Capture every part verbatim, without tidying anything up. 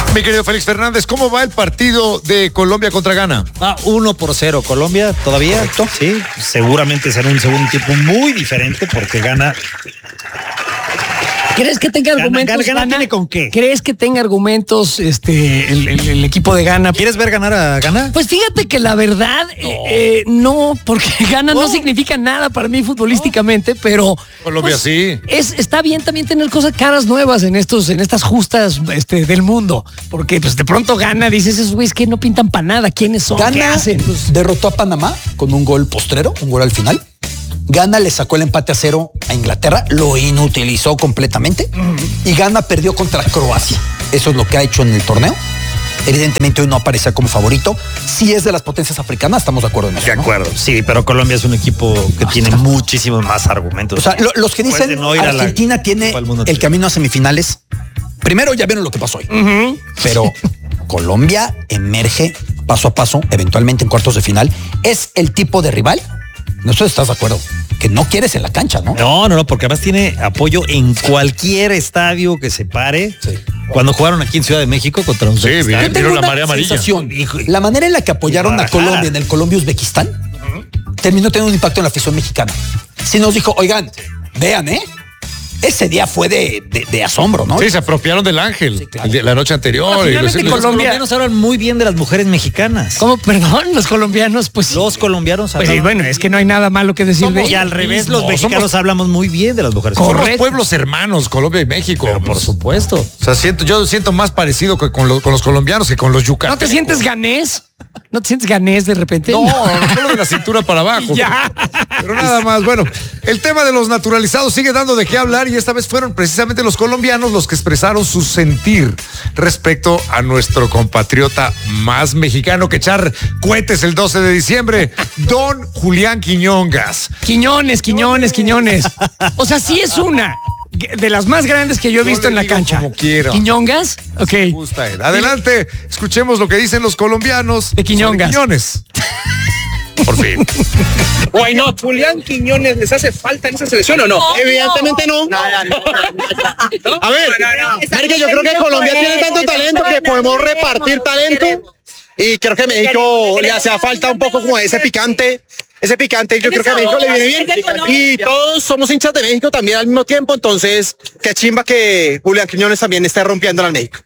Mi querido Félix Fernández, ¿cómo va el partido de Colombia contra Ghana? Ah, uno por cero Colombia todavía. Correcto. Sí, seguramente será un segundo tiempo muy diferente porque Ghana. ¿Crees que tenga argumentos? Ghana, Ghana, Ghana tiene con qué. ¿Crees que tenga argumentos este el, el, el equipo de Ghana? ¿Quieres ver ganar a Ghana? Pues fíjate que la verdad, no, eh, eh, no porque Ghana no. no significa nada para mí futbolísticamente, no. pero Colombia pues, sí. Es, está bien también tener cosas caras nuevas en estos, en estas justas este, del mundo. Porque pues de pronto Ghana, dices, esos güeyes que no pintan para nada. ¿Quiénes son? Ghana ¿Qué hacen? Pues, derrotó a Panamá con un gol postrero, un gol al final. Ghana le sacó el empate a cero a Inglaterra, lo inutilizó completamente. Mm. Y Ghana perdió contra Croacia. Eso es lo que ha hecho en el torneo. Evidentemente hoy no aparece como favorito. Sí es de las potencias africanas, estamos de acuerdo en eso, De ¿no? acuerdo, sí, pero Colombia es un equipo que no, tiene está... muchísimos más argumentos. O sea, lo, los que dicen no Argentina la... tiene el, el camino a semifinales. Primero ya vieron lo que pasó hoy. Uh-huh. Pero Colombia emerge paso a paso, eventualmente en cuartos de final. Es el tipo de rival. No sé si estás de acuerdo, que no quieres en la cancha, ¿no? No, no, no, porque además tiene apoyo en cualquier estadio que se pare. Sí. Cuando jugaron aquí en Ciudad de México contra un Sí, bien, vieron la marea amarilla. La manera en la que apoyaron a Colombia en el Colombia-Uzbekistán uh-huh. terminó teniendo un impacto en la afición mexicana. Sí nos dijo, oigan, vean, ¿eh? Ese día fue de, de, de asombro, ¿no? Sí, se apropiaron del ángel sí, claro. la noche anterior. Y los, los colombianos hablan muy bien de las mujeres mexicanas. ¿Cómo? Perdón, los colombianos, pues. Los colombianos hablan. Pues, bueno, es que no hay nada malo que decir de ellos. Y al revés, los mexicanos somos, hablamos muy bien de las mujeres. Somos pueblos hermanos, Colombia y México. Pero por supuesto. O sea, siento, yo siento más parecido que con, lo, con los colombianos que con los yucatecos. ¿No te sientes ganés? ¿No te sientes ganés de repente? No, no, solo de la cintura para abajo. Ya. Pero nada más. Bueno, el tema de los naturalizados sigue dando de qué hablar y esta vez fueron precisamente los colombianos los que expresaron su sentir respecto a nuestro compatriota más mexicano que echar cohetes el doce de diciembre, don Julián Quiñongas. Quiñones, Quiñones, Quiñones. O sea, sí es una de las más grandes que yo he visto en la cancha. Como quiero. ¿Quiñongas? Ok. Me gusta él. Adelante, escuchemos lo que dicen los colombianos de Quiñongas. Quiñones. Por fin. Why not? ¿Julián Quiñones les hace falta en esa selección o no? no Evidentemente no. no. no, no, no. A ver, no, no, no. Marica, yo creo que Colombia tiene tanto talento que podemos repartir talento y creo que México le hace falta un poco como ese picante. Ese picante, yo creo que a México le viene bien. Y todos somos hinchas de México también al mismo tiempo, entonces qué chimba que Julián Quiñones también esté rompiendo en México.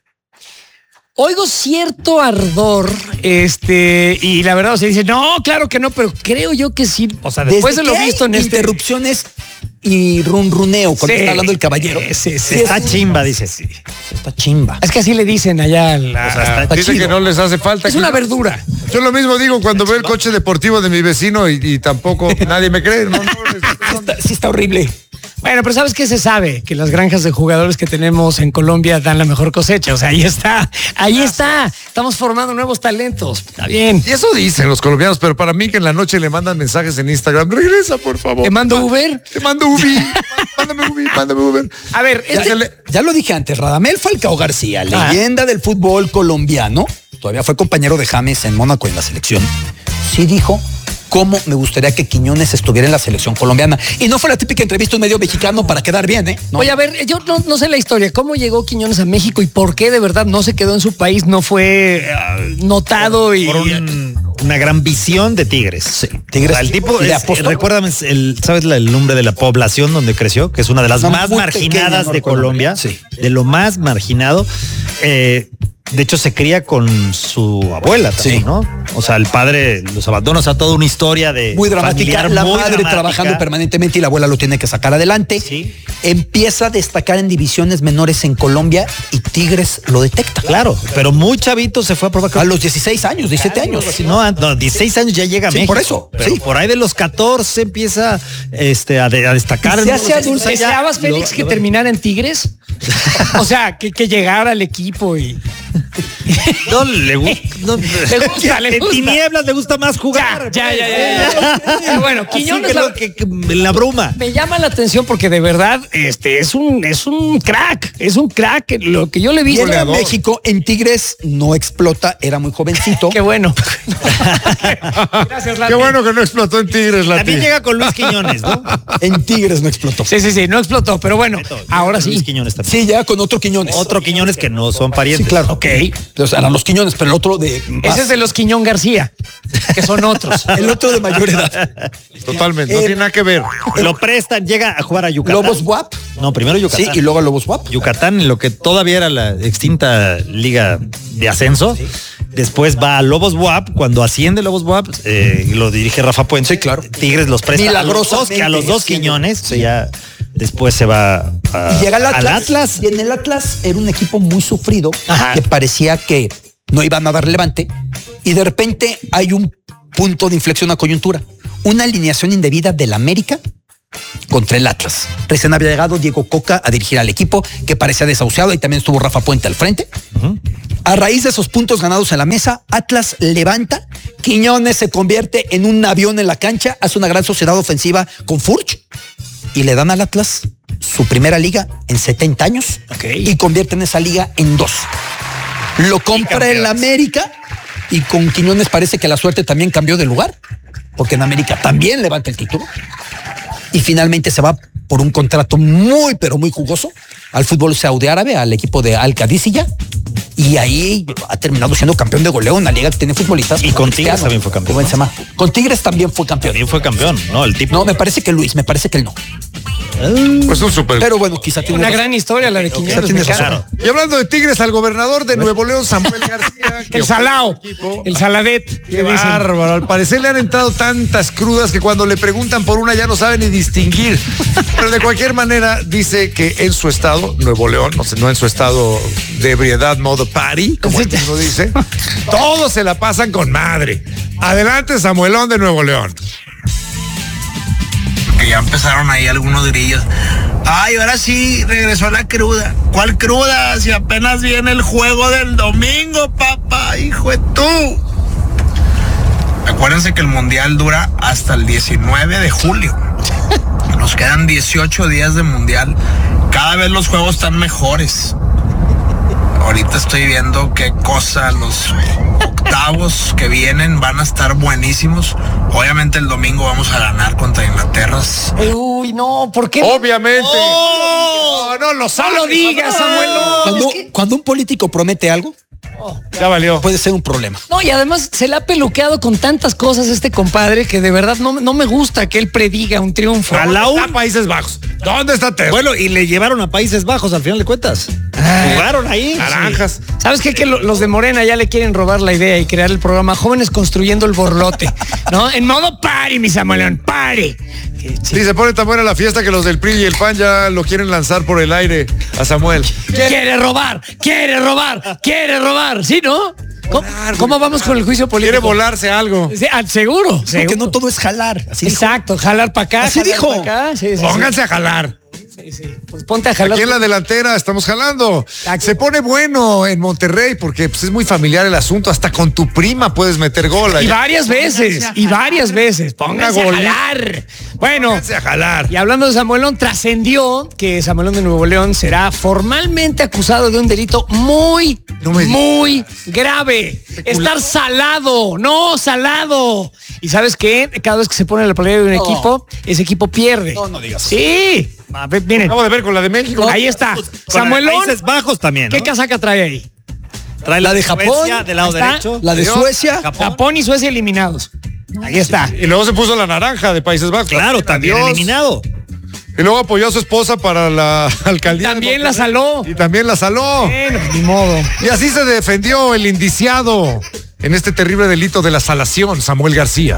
Oigo cierto ardor, este, y la verdad, o sea, dice, no, claro que no, pero creo yo que sí. O sea, después de lo visto en este. Interrupciones y runruneo cuando sí, está hablando el caballero. Sí, sí, sí. Está chimba, dice. Sí. Está chimba. Es que así le dicen allá. La, o sea, está, dice chido. Que no les hace falta. Es una verdura. Yo lo mismo digo cuando veo el coche deportivo de mi vecino y, y tampoco nadie me cree. No, no, no, está, sí está horrible. Bueno, pero ¿sabes qué se sabe? Que las granjas de jugadores que tenemos en Colombia dan la mejor cosecha. O sea, ahí está, ahí está. Estamos formando nuevos talentos. Está bien. Y eso dicen los colombianos, pero para mí que en la noche le mandan mensajes en Instagram. Regresa, por favor. ¿Te mando Uber? Te mando Uber. Mándame Uber, mándame Uber. A ver, ya, este... le, ya lo dije antes, Radamel Falcao García, ah. leyenda del fútbol colombiano, todavía fue compañero de James en Mónaco en la selección, sí dijo cómo me gustaría que Quiñones estuviera en la selección colombiana. Y no fue la típica entrevista a un medio mexicano para quedar bien, ¿eh? No. Oye, a ver, yo no, no sé la historia. ¿Cómo llegó Quiñones a México y por qué de verdad no se quedó en su país? No fue uh, notado por, y... Por un, una gran visión de Tigres. Sí, Tigres. O sea, el tipo, es, recuérdame, el, ¿sabes la, el nombre de la población donde creció? Que es una de las no, más marginadas pequeña, de Colombia. Sí. De lo más marginado. Eh... De hecho, se cría con su abuela también, sí. ¿no? O sea, el padre los abandona, o sea, toda una historia de muy dramática, la muy madre dramática. Trabajando permanentemente y la abuela lo tiene que sacar adelante. Sí. Empieza a destacar en divisiones menores en Colombia y Tigres lo detecta. Claro, pero muy chavito se fue a probar. A los dieciséis años, diecisiete años. No, no, dieciséis años ya llega a sí, México. Por eso, pero sí. por ahí de los catorce empieza este, a, de, a destacar. ¿Se hace adulto? ¿Deseabas, Félix, lo, que lo... terminara en Tigres? O sea, que, que llegara al equipo y... No le gusta. No, Le gusta, le en gusta. tinieblas le gusta más jugar. Ya, ya, ya, ya. Pero bueno, Así Quiñones que la- lo que- que en la bruma. me llama la atención porque de verdad este es un es un crack, es un crack lo que yo le vi. Viene a México, en Tigres no explota, era muy jovencito. Qué bueno. Gracias, Lati. Qué bueno que no explotó en Tigres, la También llega con Luis Quiñones, ¿no? En Tigres no explotó. Sí, sí, sí, no explotó, pero bueno, ahora Luis sí. Quiñones también. Sí, llega con otro Quiñones. Otro Quiñones que no son parientes. Sí, claro. Ok. O sea, eran los Quiñones, pero el otro de más- Ese es de los Quiñón García, que son otros. el otro de mayor edad. Totalmente, no Eh, tiene nada que ver. Lo prestan, llega a jugar a Yucatán. Lobos W A P. No, primero Yucatán. Sí, y luego a Lobos W A P. Yucatán, en lo que todavía era la extinta liga de ascenso. Después va a Lobos W A P. Cuando asciende Lobos W A P, eh, lo dirige Rafa Puente. Sí, claro. Tigres los presta a los dos, Milagrosamente, a los dos asciende. Quiñones. Sí. Ya después se va a- Y llega al Atlas, al Atlas. Y en el Atlas era un equipo muy sufrido, Ajá. que parecía que no iban a dar levante. Y de repente hay un punto de inflexión a coyuntura. Una alineación indebida del América contra el Atlas. Recién había llegado Diego Coca a dirigir al equipo, que parecía desahuciado, y también estuvo Rafa Puente al frente. A raíz de esos puntos ganados en la mesa, Atlas levanta, Quiñones se convierte en un avión en la cancha, hace una gran sociedad ofensiva con Furch y le dan al Atlas su primera liga en setenta años Ok. y convierten esa liga en dos. Lo compra el América y con Quiñones parece que la suerte también cambió de lugar, porque en América también levanta el título y finalmente se va por un contrato muy, pero muy jugoso al fútbol saudí árabe, al equipo de Al Qadisiyah, y ahí ha terminado siendo campeón de goleo en una liga que tiene futbolistas. Y con Tigres también fue campeón, como Benzema. Con Tigres también fue campeón. También fue campeón, ¿no? El tipo. No, me parece que Luis, me parece que él no. Pues un super. Pero bueno, quizá tiene Una razón. gran historia la de Quiñones. Quizá tienes me encanta. razón. Y hablando de Tigres, al gobernador de Nuevo León, Samuel García. que El Salao, equipo. el Saladet. Qué bárbaro. Al parecer le han entrado tantas crudas que cuando le preguntan por una ya no sabe ni distinguir. Pero de cualquier manera dice que en su estado, Nuevo León, no sé, no en su estado de ebriedad, modo party, como él mismo dice, todos se la pasan con madre. Adelante, Samuelón de Nuevo León. Que ya empezaron ahí algunos grillos. Ay, ahora sí regresó la cruda. ¿Cuál cruda? Si apenas viene el juego del domingo, papá, hijo de tú. Acuérdense que el mundial dura hasta el diecinueve de julio. Nos quedan dieciocho días de mundial. Cada vez los juegos están mejores. Ahorita estoy viendo qué cosa, los octavos que vienen van a estar buenísimos. Obviamente el domingo vamos a ganar contra Inglaterra. Uy, no, ¿por qué? Obviamente. No, no lo No sabes. lo digas, Samuelón. Cuando, cuando un político promete algo, Ya valió. puede ser un problema. No, y además se le ha peluqueado con tantas cosas este compadre que de verdad no, no me gusta que él prediga un triunfo. A la ¿Dónde un- está Países Bajos? ¿Dónde está Teo? Bueno, y le llevaron a Países Bajos al final de cuentas. Jugaron ahí. Naranjas. ¿Sabes qué? Que lo- los de Morena ya le quieren robar la idea y crear el programa Jóvenes Construyendo el Borlote, ¿no? En modo party, mi Samuelón, party. Sí, se pone tan buena la fiesta que los del P R I y el P A N ya lo quieren lanzar por el aire a Samuel. Quiere robar, quiere robar, quiere robar, ¿sí, no? ¿Cómo, cómo vamos con el juicio político? Quiere volarse algo. Sí, ah, seguro, Porque seguro. no todo es jalar. Así dijo. Exacto, jalar para acá. Así jalar dijo. pa' acá. Sí, sí, sí. Pónganse a jalar. Sí, sí. Pues ponte a jalar. Aquí en la delantera estamos jalando. Se pone bueno en Monterrey porque pues, es muy familiar el asunto. Hasta con tu prima puedes meter gol. Y allá. varias veces, y varias veces. Pónganse a gol. jalar. Bueno, Pónganse a jalar. y hablando de Samuelón, trascendió que Samuelón de Nuevo León será formalmente acusado de un delito muy, No me digas. muy grave. Estar salado, no salado. ¿Y sabes qué? Cada vez que se pone la playa de un No. equipo, ese equipo pierde. No, no digas. Sí. A ver, miren, Acabo de ver con la de México. ahí está. Con Samuelón, Países Bajos también, ¿no? ¿qué casaca trae ahí? Trae La de Japón, Suecia del lado ahí está. derecho. La de Adiós. Suecia. Japón y Suecia eliminados. Ahí está. Y luego se puso la naranja de Países Bajos. Claro, también Adiós. eliminado. Y luego apoyó a su esposa para la alcaldía. de También la Monterrey. saló. Y también la saló. Bueno, ni modo. Y así se defendió el indiciado en este terrible delito de la salación, Samuel García.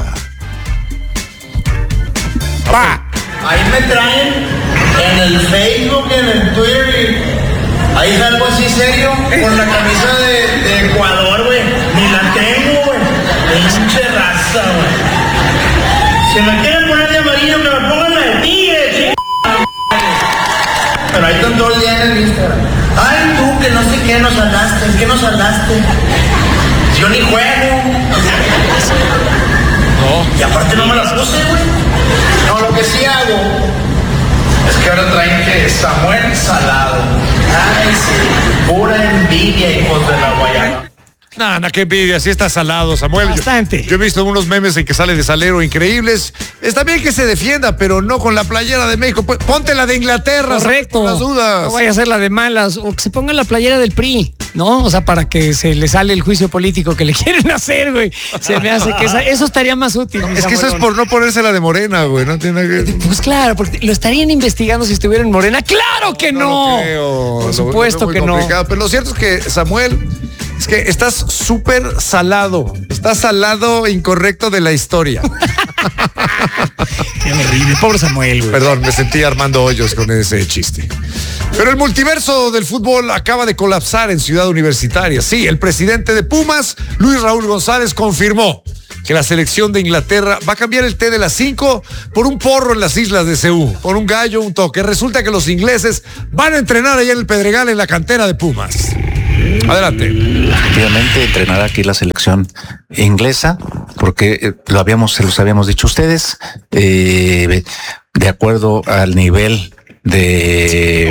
Pa. Ahí me traen en el Facebook, en el Twitter, y ahí salgo así serio con la camisa de, de Ecuador, güey. Ni la tengo, güey. Pinche raza, güey. Si me quieren poner de amarillo, que me pongan la de tigre, chingada. Pero ahí están todo el día en el Instagram. Ay, Ay, tú, que no sé qué nos hablaste, ¿qué nos hablaste? Yo ni juego. No. Y aparte no me la puse, güey. No, lo que sí hago es que ahora traen que Samuel Salado. Ay, sí. Pura envidia, hijos de la guayaba. No, no, qué envidia, sí está salado, Samuel. Bastante. Yo, yo he visto unos memes en que sale de salero increíbles. Está bien que se defienda, pero no con la playera de México. Pues, ponte la de Inglaterra. Correcto. Las dudas. No vaya a ser la de malas. O que se ponga la playera del P R I, ¿no? O sea, para que se le sale el juicio político que le quieren hacer, güey. Se me hace que esa, eso estaría más útil. No, es que eso es por no ponerse la de Morena, güey. No tiene que... Pues claro, porque lo estarían investigando si estuviera en Morena. ¡Claro que no! No lo creo. Por Lo- supuesto lo que veo muy no. complicado. Pero lo cierto es que, Samuel, es que estás súper salado. Estás salado incorrecto de la historia. Qué horrible. Pobre Samuel, güey. Perdón, me sentí Armando Hoyos con ese chiste. Pero el multiverso del fútbol acaba de colapsar en Ciudad Universitaria. Sí, el presidente de Pumas, Luis Raúl González, confirmó que la selección de Inglaterra va a cambiar el té de las cinco por un porro en las islas de Ceú, por un gallo, un toque. Resulta que los ingleses van a entrenar allá en el Pedregal, en la cantera de Pumas. Adelante. Efectivamente, entrenará aquí la selección inglesa, porque eh, lo habíamos, se los habíamos dicho ustedes, eh, de acuerdo al nivel de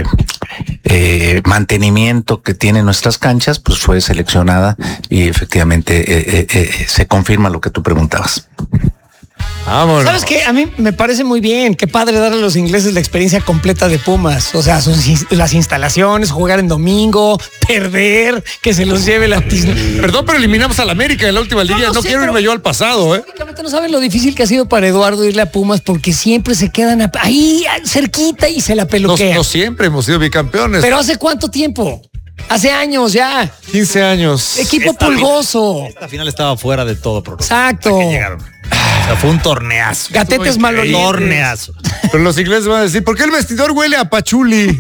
eh, mantenimiento que tienen nuestras canchas, pues fue seleccionada y efectivamente eh, eh, eh, se confirma lo que tú preguntabas. Vámonos. ¿Sabes qué? A mí me parece muy bien. Qué padre darle a los ingleses la experiencia completa de Pumas. O sea, sus, ins- las instalaciones, jugar en domingo, perder, que se los lleve la pizna. Perdón, pero eliminamos al América en la última línea. no No, sé, quiero pero- irme yo al pasado, ¿eh? Únicamente no saben lo difícil que ha sido para Eduardo irle a Pumas porque siempre se quedan a- ahí cerquita y se la No, peluquean. no siempre hemos sido bicampeones. Pero ¿hace cuánto tiempo? Hace años ya. quince años. Equipo Esta pulgoso. Esta final estaba fuera de todo problema. Exacto. Que llegaron. O sea, fue un torneazo. Gatetes Estuvo malolientes. Torneazo. Pero los ingleses van a decir, ¿por qué el vestidor huele a pachuli?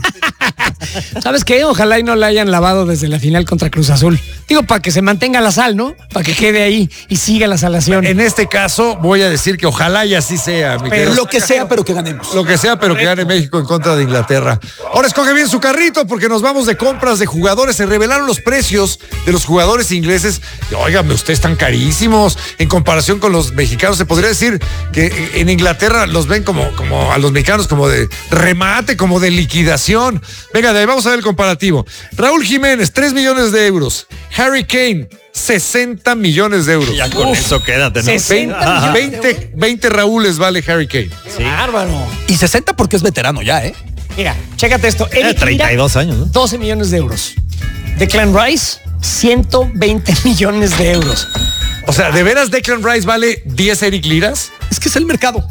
¿Sabes qué? Ojalá y no la hayan lavado desde la final contra Cruz Azul. Digo, para que se mantenga la sal, ¿no? Para que quede ahí y siga la salación. En este caso, voy a decir que ojalá y así sea, mi Pero querido. lo que sea, pero que ganemos. Lo que sea, pero que gane México en contra de Inglaterra. Ahora escoge bien su carrito porque nos vamos de compras de jugadores. Se revelaron los precios de los jugadores ingleses. Y, óigame, ustedes están carísimos. En comparación con los mexicanos, se podría decir que en Inglaterra los ven como, como a los mexicanos como de remate, como de liquidación. Venga, de ahí vamos a ver el comparativo. Raúl Jiménez, tres millones de euros. Harry Kane, sesenta millones de euros. Ya con Uf, eso quédate, ¿no? sesenta Ajá. millones. veinte, veinte Raúles vale Harry Kane. Bárbaro. Y sesenta porque es veterano ya, ¿eh? Mira, chécate esto. Eh, Eric treinta y Lira, dos años, ¿no? doce millones de euros. Declan Rice, ciento veinte millones de euros. O sea, ¿de veras Declan Rice vale diez Eric Liras? Es que es el mercado.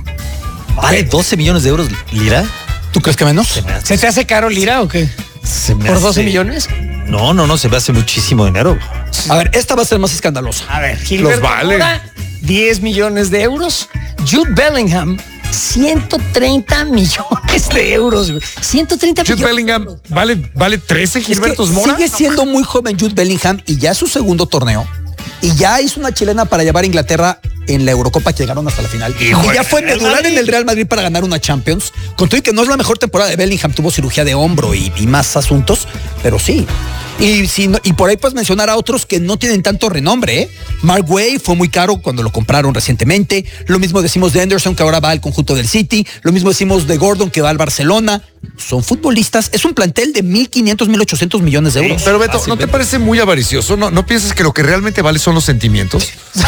Vale doce millones de euros, Lira. ¿Tú crees que menos? Se me hace- ¿Se te hace caro Lira o qué? se me ¿Por hace- doce millones? No, no, no, se me hace muchísimo dinero. A ver, esta va a ser más escandalosa. A ver, Gilberto vale. Mora, diez millones de euros. Jude Bellingham, ciento treinta millones de euros. güey. ciento treinta Jude millones. Bellingham vale, vale trece Es que Gilbertos Mora. sigue siendo muy joven Jude Bellingham y ya es su segundo torneo. Y ya hizo una chilena para llevar a Inglaterra en la Eurocopa que llegaron hasta la final. Y ya fue medular en el Real Madrid para ganar una Champions. Con todo y que no es la mejor temporada de Bellingham, tuvo cirugía de hombro y, y más asuntos, pero sí. Y, si no- y por ahí puedes mencionar a otros que no tienen tanto renombre, ¿eh? Mark Way fue muy caro cuando lo compraron recientemente. Lo mismo decimos de Anderson, que ahora va al conjunto del City. Lo mismo decimos de Gordon, que va al Barcelona. Son futbolistas. Es un plantel de mil quinientos, mil ochocientos millones de euros. Pero Beto, ¿no te parece muy avaricioso? ¿No, ¿No piensas que lo que realmente vale son los sentimientos?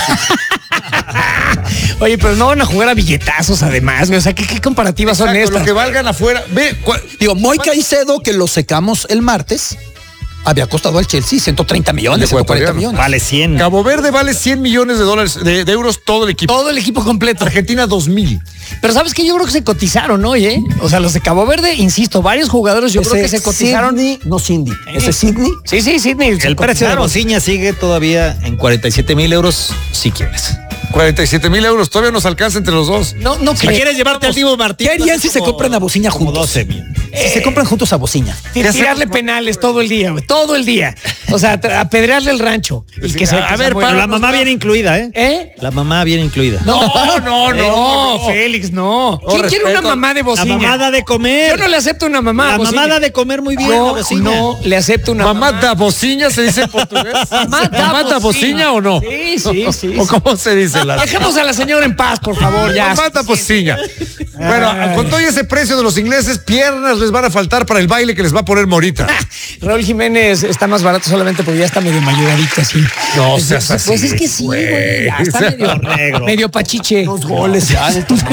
Oye, pero no van a jugar a billetazos además, güey. O sea, ¿qué, qué comparativas son Exacto, estas? lo que valgan afuera. Ve, cua- Digo, Moy Caicedo, que lo secamos el martes, había costado al Chelsea ciento treinta millones, ciento cuarenta millones. Vale cien. Cabo Verde vale cien millones de dólares, de, de euros todo el equipo. Todo el equipo completo. Argentina dos mil. Pero sabes que yo creo que se cotizaron hoy, ¿eh? O sea, los de Cabo Verde, insisto, varios jugadores yo creo que se cotizaron. Sydney, no Cindy. Ese Sydney. Sí, sí, sí. El precio de Bociña sigue todavía en cuarenta y siete mil euros si quieres. cuarenta y siete mil euros. Todavía nos alcanza entre los dos. No, no Si creo. quieres llevarte al Divo Martín. ¿Qué harían si se compran a Bociña como juntos? doce mil. Si se compran juntos a Bociña. Tirarle penales todo el día, güey. Todo el día. O sea, tra- apedrearle el rancho. Y que se, A ver, pero pero la mamá viene incluida, ¿eh? ¿Eh? La mamá viene incluida. No, no, no, Félix, no. ¿Quién quiere una mamá de La bocina? mamá da de comer. Yo no le acepto una mamá. La bocina. mamá da de comer muy bien. la Yo bocina. no le acepto una Mamá mamá. da bocina, ¿se dice en portugués? Mamá da ¿Mamá da bocina o no? Sí, sí, sí. ¿O cómo se dice? La... Dejemos a la señora en paz, por favor, ya. Mamá da bocina. Bueno, Ay. con todo ese precio de los ingleses, piernas les van a faltar para el baile que les va a poner Morita. Raúl Jiménez está más barato solamente porque ya está medio mayugadito así. No Pues, seas así, Pues es que sí, güey. güey. Ya está medio negro. medio pachiche. Dos goles ya.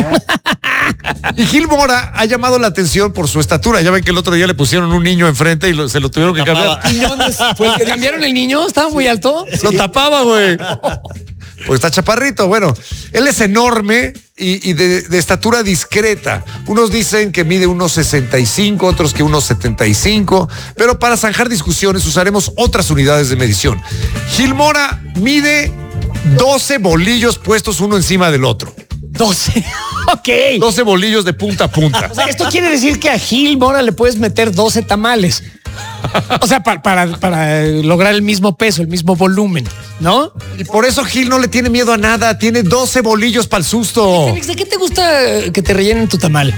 Y Gil Mora ha llamado la atención por su estatura. Ya ven que el otro día le pusieron un niño enfrente y lo- se lo tuvieron que cambiar. Quiñones fue el que cambiaron el niño, estaba muy alto. Lo tapaba, güey. Pues está chaparrito. Bueno, él es enorme y, y de, de estatura discreta. Unos dicen que mide unos sesenta y cinco, otros que unos setenta y cinco. Pero para zanjar discusiones usaremos otras unidades de medición. Gil Mora mide doce bolillos puestos uno encima del otro. doce. Ok. doce bolillos de punta a punta. O sea, esto quiere decir que a Gil Mora le puedes meter doce tamales. O sea, para, para, para lograr el mismo peso, el mismo volumen, ¿no? Y por eso Gil no le tiene miedo a nada. Tiene doce bolillos para el susto. Félix, ¿de qué te gusta que te rellenen tu tamal?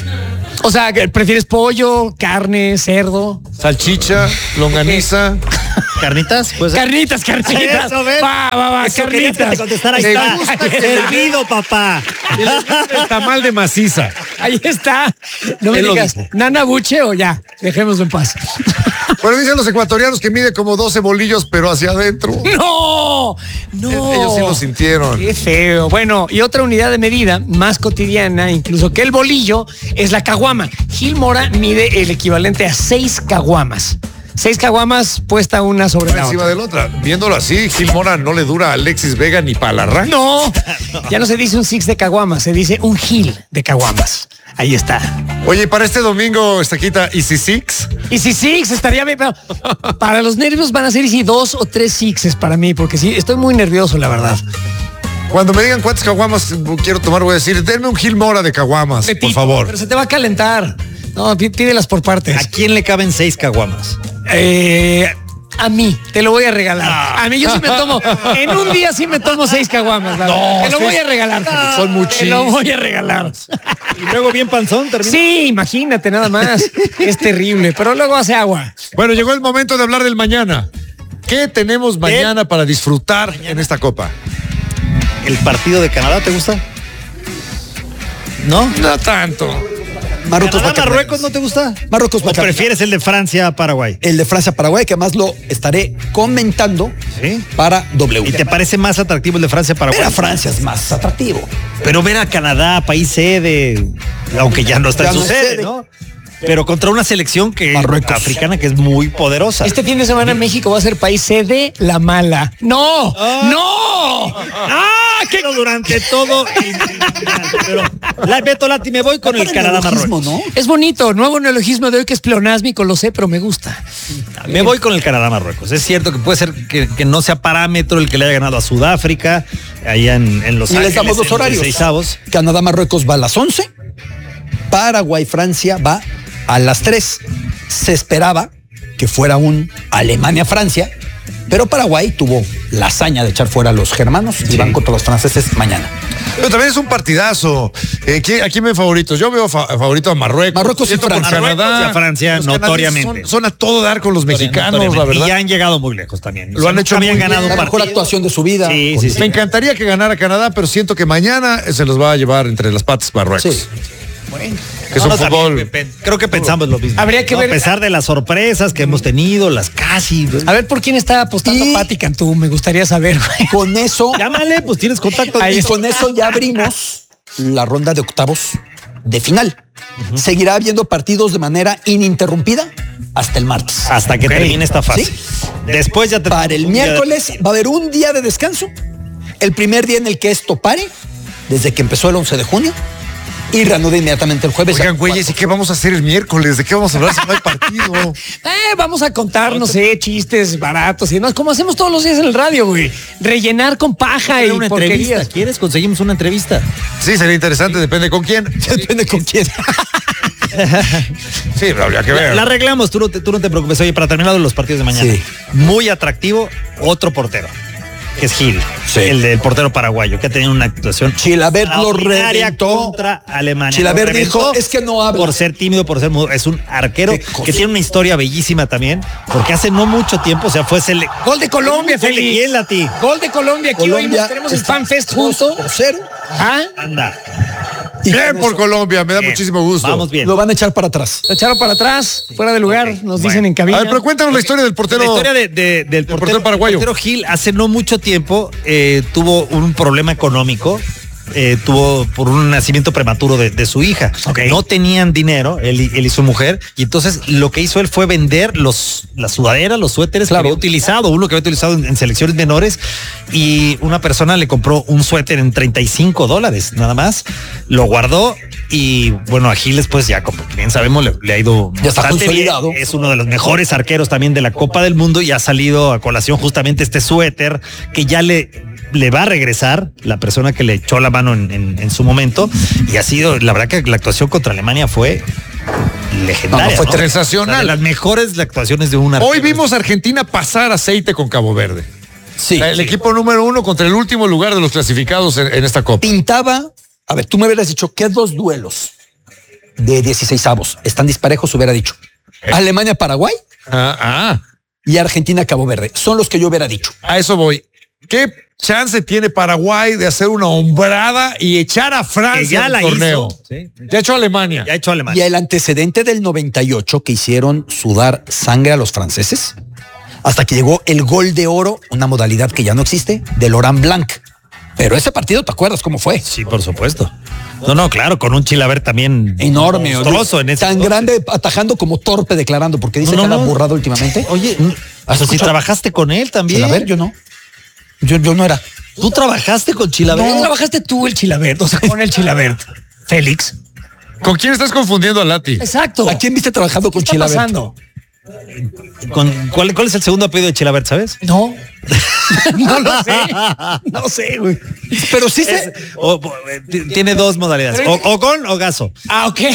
O sea, ¿prefieres pollo, carne, cerdo? Salchicha, longaniza. ¿Carnitas? Pues, Carnitas, carnitas. Eso, ¿ves? Va, va, va, Eso querías que carnitas. te contestara. Ahí Me está. gusta que- Servido, papá. El tamal de maciza. Ahí está. No me Es lo digas, mismo. ¿Nana Buche o ya? Dejémoslo en paz. Bueno, dicen los ecuatorianos que mide como doce bolillos, pero hacia adentro. ¡No! ¡No! Ellos sí lo sintieron. Qué feo. Bueno, y otra unidad de medida más cotidiana, incluso que el bolillo, es la caguama. Gil Mora mide el equivalente a seis caguamas. Seis caguamas puesta una sobre la Encima otra. de la otra. Viéndolo así, Gil Mora no le dura a Alexis Vega ni para la arranque. No, ya no se dice un six de caguamas, se dice un Gil de caguamas. Ahí está. Oye, y para este domingo, Estaquita, ¿Easy Six? Y si six estaría bien, pero para los nervios van a ser y si dos o tres sixes para mí, porque sí, estoy muy nervioso, la verdad. Cuando me digan cuántas caguamas quiero tomar, voy a decir, denme un Gil Mora de caguamas, por favor. Pero se te va a calentar. No, pí- pídelas por partes. ¿A quién le caben seis caguamas? Eh, a mí, te lo voy a regalar. A mí yo sí me tomo, en un día sí me tomo seis caguamas. la verdad. Te lo voy a regalar. Félix. Son Te lo voy a regalar. Y luego bien panzón termina. Sí, imagínate nada más. Es terrible, pero luego hace agua. Bueno, llegó el momento de hablar del mañana. ¿Qué tenemos mañana para disfrutar en esta copa? ¿El partido de Canadá te gusta? ¿No? No tanto. Marruecos, va a ¿Canadá, quedar- Marruecos no te gusta? Marruecos va ¿O a quedar- prefieres el de Francia, Paraguay? El de Francia-Paraguay, que además lo estaré comentando ¿Sí? para W. ¿Y te parece más atractivo el de Francia, Paraguay? Ver a Francia es más atractivo. Pero ver a Canadá, país sede, aunque ya no está Ya en su no es sede, sede. ¿no? Pero contra una selección que Marruecos. africana que es muy poderosa. Este fin de semana México va a ser país sede la mala. ¡No! ¡No! ¡Ah! Que durante todo el pero la Beto Lati, me voy con el Canadá Neologismo, Marruecos. ¿no? Es bonito, nuevo neologismo de hoy que es pleonásmico, lo sé, pero me gusta. Me voy con el Canadá Marruecos. Es cierto que puede ser que, que no sea parámetro el que le haya ganado a Sudáfrica, allá en, en Los Y Ángeles. les damos los en horarios. dieciseisavos. Canadá-Marruecos va a las once. Paraguay-Francia va a las tres. Se esperaba que fuera un Alemania-Francia, pero Paraguay tuvo la hazaña de echar fuera a los germanos y van contra los franceses mañana. Pero también es un partidazo. Eh, ¿quién- ¿A quién ven favoritos? Yo veo fa- favorito a Marruecos. Marruecos y Siento por Francia. Canadá. Marruecos y a Francia, Los canadienses notoriamente. Son, son a todo dar con los mexicanos, la Notoriamente. verdad. Y ya han llegado muy lejos también. Lo han hecho nunca habían muy ganado bien. un La mejor partido. actuación de su vida. Sí, Con- sí, sí. Me encantaría que ganara Canadá, pero siento que mañana se los va a llevar entre las patas Marruecos. Sí. Que es un No, no, fútbol. también, pe- creo que pensamos lo mismo. Habría que No, ver- A pesar de las sorpresas que hemos tenido, las casi. A ver por quién está apostando Y- Pati Cantú, me gustaría saber, güey. Con eso, Llámale, pues tienes contacto. y con eso ya abrimos la ronda de octavos de final. Seguirá habiendo partidos de manera ininterrumpida hasta el martes. Hasta que Ok. termine esta fase. Sí. Después ya tenemos Para el un día de- miércoles va a haber un día de descanso. El primer día en el que esto pare, desde que empezó el once de junio, y reanuda inmediatamente el jueves. Oigan, güeyes, ¿y qué vamos a hacer el miércoles? ¿De qué vamos a hablar si no hay partido? Eh, vamos a contar, no sé, chistes baratos y demás, como hacemos todos los días en el radio, güey. Rellenar con paja y una entrevista. porquerías. ¿Quieres? Conseguimos una entrevista. Sí, sería interesante, depende con quién. Depende con quién. Sí, pero habría que ver. La, la arreglamos, tú no, te, tú no te preocupes. Oye, para terminar los partidos de mañana. Sí. Muy atractivo, otro portero, que es Gil, sí. el del portero paraguayo, que ha tenido una actuación Chilavert lo reventó contra Alemania. Chilavert dijo, es que no habla. Por ser tímido, por ser mudo. Es un arquero que tiene una historia bellísima también, porque hace no mucho tiempo, o sea, fue ese... Gol de Colombia, Félix. ¿Quién la ti? Gol de Colombia, aquí Colombia oímos, tenemos el Fan Fest justo. Cero. ¿Ah? Anda. Bien por Colombia, me da bien. muchísimo gusto. Vamos bien. Lo van a echar para atrás. Lo echaron para atrás, fuera de lugar, okay. nos bueno. dicen en cabina. A ver, pero cuéntanos la historia del portero. La historia de, de, del, portero, portero paraguayo. El portero Gil hace no mucho tiempo eh, tuvo un problema económico. Eh, tuvo por un nacimiento prematuro de, de su hija. Okay. No tenían dinero, él, él y su mujer, y entonces lo que hizo él fue vender los, las sudaderas, los suéteres claro. que había utilizado, uno que había utilizado en, en selecciones menores, y una persona le compró un suéter en treinta y cinco dólares, nada más, lo guardó, y bueno, a Giles pues ya como bien sabemos le, le ha ido ya está consolidado. Bien. Es uno de los mejores arqueros también de la Copa del Mundo, y ha salido a colación justamente este suéter que ya le le va a regresar la persona que le echó la mano en, en, en su momento, y ha sido, la verdad que la actuación contra Alemania fue legendaria. No, no, fue ¿no? sensacional. O sea, de las mejores actuaciones de una. Hoy vimos a Argentina pasar aceite con Cabo Verde. Sí. El sí. equipo número uno contra el último lugar de los clasificados en, en esta Copa. Pintaba, a ver, tú me hubieras dicho que dos duelos de dieciseisavos están disparejos, hubiera dicho eh. Alemania-Paraguay ah, ah. y Argentina-Cabo Verde. Son los que yo hubiera dicho. A eso voy. ¿Qué chance tiene Paraguay de hacer una hombrada y echar a Francia al torneo? ¿Sí? Ya echó a Alemania. Ya echó a Alemania. Y el antecedente del noventa y ocho que hicieron sudar sangre a los franceses, hasta que llegó el gol de oro, una modalidad que ya no existe, del Laurent Blanc. Pero ese partido, ¿te acuerdas cómo fue? Sí, por supuesto. No, no, claro, con un Chilavert también enorme, monstruoso en ese tan entonces. Grande, atajando como torpe declarando, porque dice no, no, que anda no. burrado últimamente. Oye, hasta si trabajaste con él también. Chilavert, yo no. Yo, yo no era. ¿Tú trabajaste con Chilavert? No, trabajaste tú el Chilavert, o sea, con el Chilavert. Félix. ¿Con quién estás confundiendo a Lati? Exacto. ¿A quién viste trabajando con Chilavert? ¿Qué está pasando? ¿Con, cuál, ¿Cuál es el segundo apellido de Chilavert, sabes? No. No lo sé. No sé, güey. Pero sí es, se... O, o, tiene dos modalidades. O, o con o gaso. Ah, ok.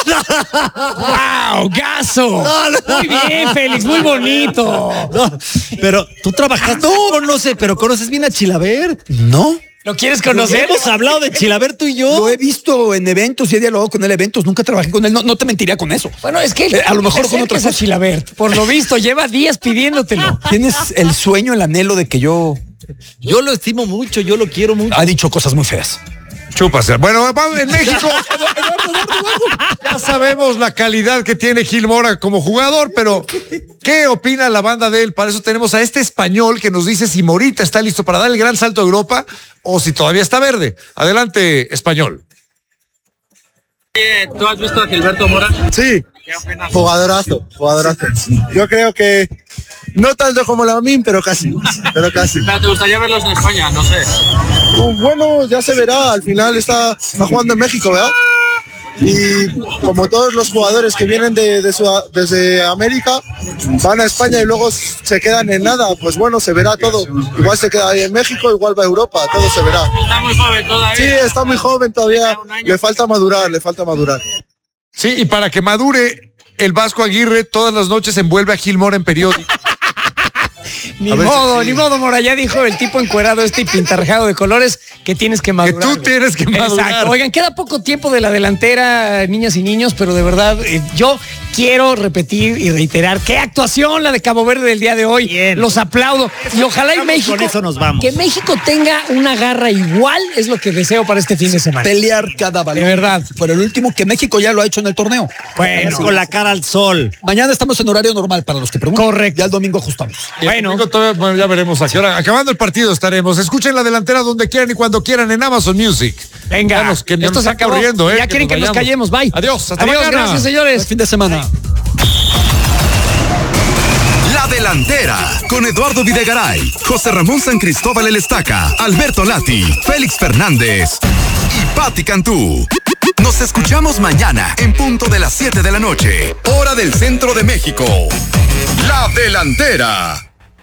¡Wow! ¡Gaso! No, no. Muy bien, Félix, muy bonito. No, pero tú trabajaste. No, no sé, pero ¿conoces bien a Chilavert? No. ¿Lo quieres conocer? Hemos hablado de Chilavert tú y yo. Lo he visto en eventos y he dialogado con él eventos. Nunca trabajé con él. No, no te mentiría con eso. Bueno, es que eh, a lo mejor con otra cosa. Chilavert. Por lo visto, lleva días pidiéndotelo. Tienes el sueño, el anhelo de que yo... Yo lo estimo mucho, yo lo quiero mucho. Ha dicho cosas muy feas. Chúpase. Bueno, en México ya sabemos la calidad que tiene Gil Mora como jugador, pero ¿qué opina la banda de él? Para eso tenemos a este español que nos dice si Morita está listo para dar el gran salto a Europa o si todavía está verde. Adelante, español. ¿Tú has visto a Gilberto Mora? Sí, jugadorazo, jugadorazo. Yo creo que no tanto como Lamine, pero casi, pero casi. ¿Te gustaría verlos en España? No sé. Bueno, ya se verá, al final está, está jugando en México, ¿verdad? Y como todos los jugadores que vienen de, de su, desde América, van a España y luego se quedan en nada, pues bueno, se verá todo. Igual se queda ahí en México, igual va a Europa, todo se verá. Está muy joven todavía. Sí, está muy joven todavía, le falta madurar, le falta madurar. Sí, y para que madure, el Vasco Aguirre todas las noches envuelve a Gil Mora en periódico. Ni modo, si... ni modo, Mora, ya dijo el tipo encuerado este y pintarrajado de colores que tienes que madurar. Que tú tienes que madurar. Exacto. Oigan, queda poco tiempo de la delantera, niñas y niños, pero de verdad, eh, yo quiero repetir y reiterar qué actuación la de Cabo Verde del día de hoy. Bien. Los aplaudo. Y ojalá y México, con eso nos vamos. Que México tenga una garra igual es lo que deseo para este fin de semana. Pelear cada balón. De verdad. Pero el último que México ya lo ha hecho en el torneo. Bueno, con la cara al sol. Mañana estamos en horario normal para los que preguntan. Correcto. Ya el domingo ajustamos. Bueno. Todavía, bueno, ya veremos a qué hora. Acabando el partido estaremos. Escuchen la delantera donde quieran y cuando quieran en Amazon Music. Venga, Vamos, que esto nos se acabó. Corriendo, ¿eh? Ya quieren que, que nos callemos. Bye. Adiós. Hasta Adiós. mañana. Gracias, señores. Buen fin de semana. La delantera con Eduardo Videgaray, José Ramón San Cristóbal El Estaca, Alberto Lati, Félix Fernández y Pati Cantú. Nos escuchamos mañana en punto de las siete de la noche, hora del centro de México. La delantera.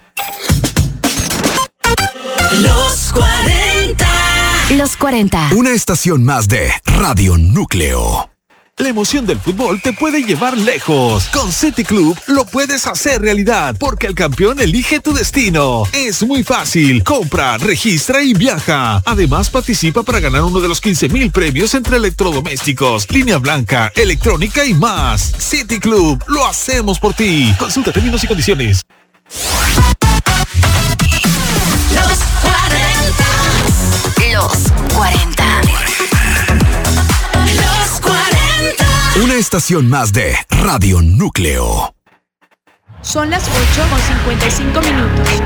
Los cuarenta. Los cuarenta. Una estación más de Radio Núcleo. La emoción del fútbol te puede llevar lejos. Con City Club lo puedes hacer realidad porque el campeón elige tu destino. Es muy fácil. Compra, registra y viaja. Además, participa para ganar uno de los quince mil premios entre electrodomésticos, línea blanca, electrónica y más. City Club, lo hacemos por ti. Consulta términos y condiciones. Los cuarenta. Los cuarenta. Los cuarenta. Una estación más de Radio Núcleo. Son las ocho con cincuenta y cinco minutos.